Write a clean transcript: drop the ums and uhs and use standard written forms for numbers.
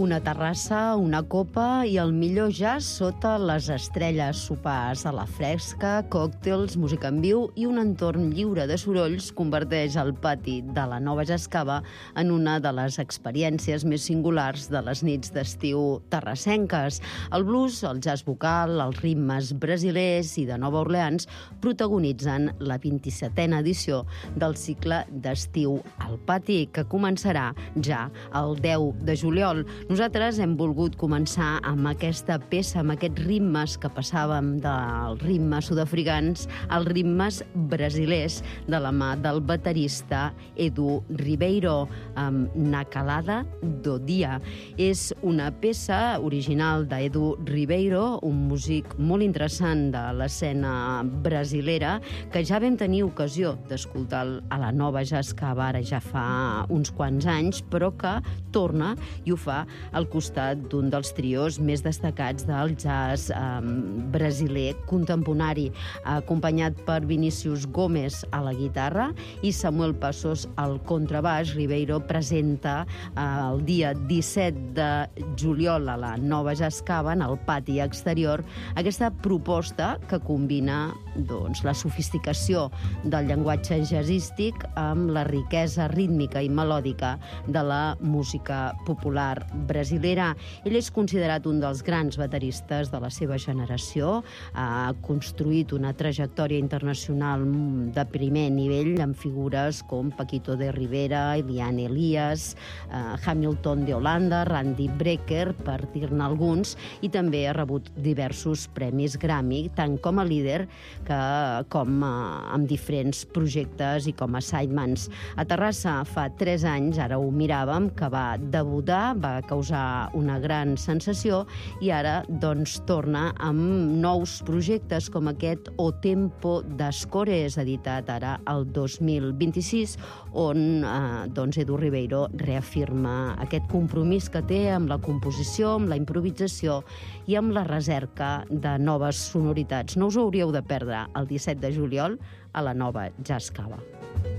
Una terrassa, una copa i el millor jazz sota les estrelles, sopars a la fresca, còctels, música en viu i un entorn lliure de sorolls converteix el pati de la Nova Jazz Cava en una de les experiències més singulars de les nits d'estiu terrassenques. El blues, el jazz vocal, els ritmes brasilers i de Nova Orleans protagonitzen la 27a edició del cicle d'estiu al pati, que començarà ja el 10 de juliol. Nosaltres hem volgut començar amb aquesta peça, amb aquests ritmes que passàvem dels ritmes sud-africans als ritmes brasilers de la mà del baterista Edu Ribeiro, amb Nakalada do Dia. És una peça original d'Edu Ribeiro, un músic molt interessant de l'escena brasilera, que ja vam tenir ocasió d'escoltar a la Nova Jazz Cava ara ja fa uns quants anys, però que torna i ho fa al costat d'un dels trios més destacats del jazz brasiler contemporani, acompanyat per Vinícius Gómez a la guitarra i Samuel Passos al contrabaix. Ribeiro presenta el dia 17 de juliol a la Nova Jazz Cava, en el pati exterior, aquesta proposta que combina la sofisticació del llenguatge jazzístic amb la riquesa rítmica i melòdica de la música popular brasilera. Ell és considerat un dels grans bateristes de la seva generació, ha construït una trajectòria internacional de primer nivell amb figures com Paquito de Rivera, Eliane Elias, Hamilton de Holanda, Randy Brecker, per dir-ne alguns, i també ha rebut diversos premis Grammy, tant com a líder com amb diferents projectes i com a sidemans. A Terrassa fa 3 anys, ara ho miràvem, que va debutar, va causar una gran sensació i ara torna amb nous projectes com aquest O Tempo das Cores, editat ara el 2026, on Edu Ribeiro reafirma aquest compromís que té amb la composició, amb la improvisació i amb la recerca de noves sonoritats. No us ho hauríeu de perdre el 17 de juliol a la Nova Jazz Cava.